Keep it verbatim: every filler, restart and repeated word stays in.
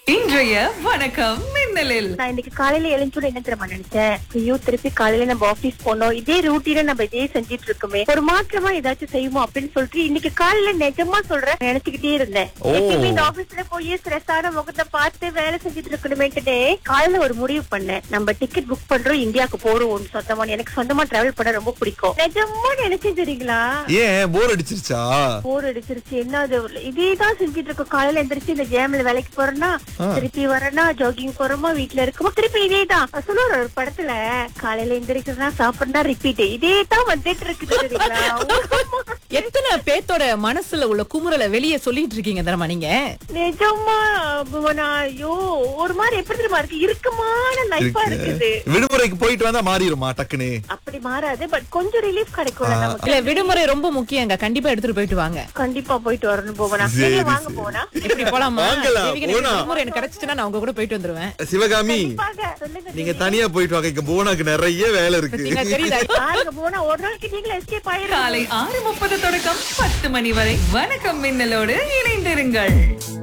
இன்றைய வணக்கம் மின்னலில் நான் இன்னைக்கு காலையில எழுந்தோட என்ன தெரியுமா நினைச்சேன், ஐயோ திருப்பி காலையில நம்ம ஆபீஸ் போனோம், இதே ரூட்டீன நம்ம இதே செஞ்சிட்டு இருக்கோமே, ஒரு மாற்றமா ஏதாச்சும் செய்வோம் அப்படின்னு சொல்லிட்டு இன்னைக்கு காலையில நிஜமா சொல்றேன் நினைச்சுக்கிட்டே இருந்தேன். எப்பயுமே இந்த ஆபீஸ்ல போய் ஸ்ட்ரெஸ்ஸான முகத்தை பார்த்து வேலை செஞ்சுட்டு இருக்கணுமேட்டுனே காலையில ஒரு முடிவு பண்ணேன். நம்ம டிக்கெட் புக் பண்றோம், இந்தியாவுக்கு போறோம். சொந்தமா எனக்கு சொந்தமா டிராவல் பண்ண ரொம்ப பிடிக்கும். நிஜமா நினைச்சேன் தெரியுங்களா. ஏன் போர் அடிச்சிருச்சா? போர் அடிச்சிருச்சு. என்ன அது இதேதான் செஞ்சுட்டு இருக்கோம். காலையில எந்திரிச்சு இந்த ஜேம்ல வேலைக்கு போறேன்னா, திருப்பி வரேன்னா ஜாகிங் போறோமா, வீட்டுல இருக்கோமா, திருப்பி இதேதான். சொல்லுவார் ஒரு படத்துல, காலையில எந்திரிக்கிறதா சாப்பிடுறா ரிப்பீட், இதேதான் வந்துட்டு இருக்குது. எத்தனை பேத்தோட மனசுல உள்ள குமுறலை வெளியே சொல்லிட்டு இருக்கீங்க தெரியுமா நீங்க? நிஜமா புவனா, ஐயோ ஒரு மாதிரி எப்படி தெரியுமா இருக்கு, இறுக்கமான லைஃபா இருக்குது. விடுமுறைக்கு போயிட்டு வந்தா மாறிடுமா டக்குன்னு? அப்படி மாறாது, பட் கொஞ்சம் ரிலீஃப் கிடைக்கும் நமக்கு. இல்ல, விடுமுறை ரொம்ப முக்கியங்க, கண்டிப்பா எடுத்துட்டு போயிட்டு வாங்க. கண்டிப்பா போயிட்டு வரணும் போவனா. சரி, வாங்க போனா எப்படி போலாமா? வாங்கலாம், தேவிக்கு எனக்கு போலாம். விடுமுறை எனக்கு கிடைச்சுச்சுன்னா நான் உங்க கூட போயிட்டு வந்துருவேன். சிவகாமி, சொல்லுங்க. நீங்க தனியா போயிட்டு வாங்க, இங்க போனாக்கு நிறைய வேலை இருக்கு. நீங்க தெரியுதா? பாருங்க போனா ஒரு நாளைக்கு நீங்களே எஸ்கேப் ஆயிரும். காலை ஆறு முப்பது தொடக்கம் பத்து மணி வரை வணக்கம் மின்னலோடு இணைந்திருங்கள்.